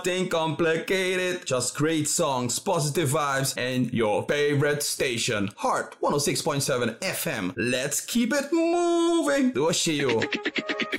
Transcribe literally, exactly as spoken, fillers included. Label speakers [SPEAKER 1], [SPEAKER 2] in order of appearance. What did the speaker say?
[SPEAKER 1] nothing complicated, just great songs, positive vibes, and your favorite station, Heart one oh six point seven F M. Let's keep it moving. どうしよう